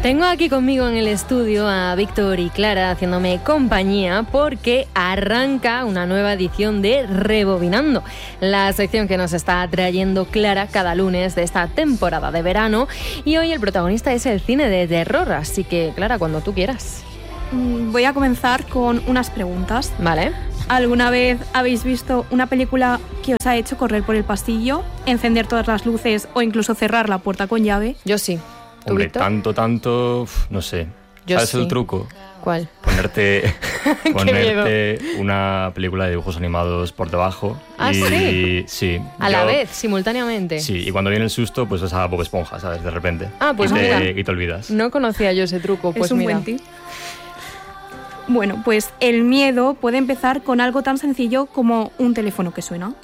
Tengo aquí conmigo en el estudio a Víctor y Clara haciéndome compañía porque arranca una nueva edición de Rebobinando, la sección que nos está trayendo Clara cada lunes de esta temporada de verano. Y hoy el protagonista es el cine de terror, así que Clara, cuando tú quieras. Voy a comenzar con unas preguntas. Vale. ¿Alguna vez habéis visto una película que os ha hecho correr por el pasillo, encender todas las luces o incluso cerrar la puerta con llave? Yo sí. Hombre, tanto, no sé. Yo ¿Sabes sí. el truco? ¿Cuál? Ponerte una película de dibujos animados por debajo. ¿Ah, sí? Sí. ¿A la vez, simultáneamente? Sí, y cuando viene el susto, pues es a Bob Esponja, ¿sabes? De repente. Ah, pues mira. Y te olvidas. No conocía yo ese truco, pues es un mira. buen tip. Bueno, pues el miedo puede empezar con algo tan sencillo como un teléfono que suena.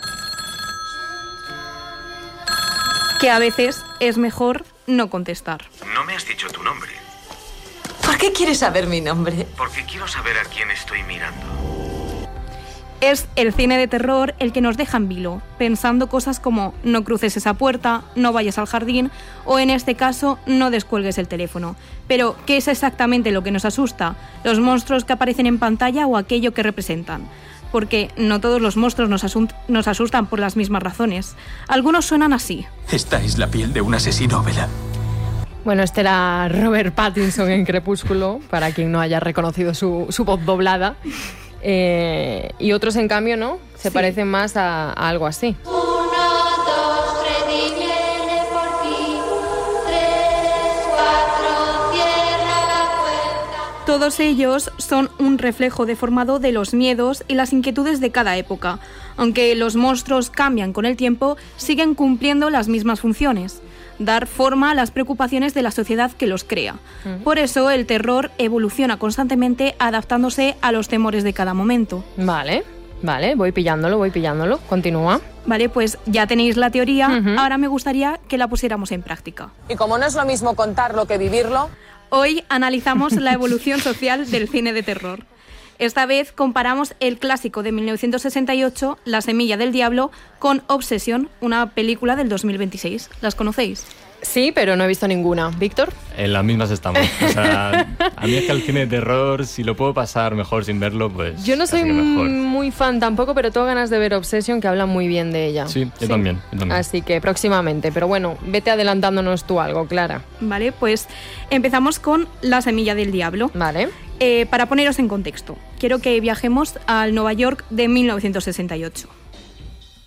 Que a veces es mejor no contestar. No me has dicho tu nombre. ¿Por qué quieres saber mi nombre? Porque quiero saber a quién estoy mirando. Es el cine de terror el que nos deja en vilo, pensando cosas como no cruces esa puerta, no vayas al jardín o en este caso no descuelgues el teléfono. Pero, ¿qué es exactamente lo que nos asusta? ¿Los monstruos que aparecen en pantalla o aquello que representan? Porque no todos los monstruos nos asustan por las mismas razones. Algunos suenan así. Esta es la piel de un asesino, Bella. Bueno, este era Robert Pattinson en Crepúsculo, para quien no haya reconocido su voz doblada. Y otros, en cambio, ¿no? Se parecen más a algo así. 1, 2, 3 y viene por ti. 3, 4, cierra la puerta. Todos ellos son un reflejo deformado de los miedos y las inquietudes de cada época. Aunque los monstruos cambian con el tiempo, siguen cumpliendo las mismas funciones: dar forma a las preocupaciones de la sociedad que los crea. Por eso el terror evoluciona constantemente adaptándose a los temores de cada momento. Vale, voy pillándolo. Continúa. Vale, pues ya tenéis la teoría, ahora me gustaría que la pusiéramos en práctica. Y como no es lo mismo contarlo que vivirlo... Hoy analizamos la evolución social del cine de terror. Esta vez comparamos el clásico de 1968, La semilla del diablo, con Obsession, una película del 2026. ¿Las conocéis? Sí, pero no he visto ninguna. ¿Víctor? En las mismas estamos. O sea, a mí es que el cine de terror, si lo puedo pasar mejor sin verlo, pues Yo no soy casi que mejor. muy fan tampoco, pero tengo ganas de ver Obsession, que hablan muy bien de ella. Sí, yo también. Así que próximamente. Pero bueno, vete adelantándonos tú algo, Clara. Vale, pues empezamos con La semilla del diablo. Vale. Para poneros en contexto, quiero que viajemos al Nueva York de 1968.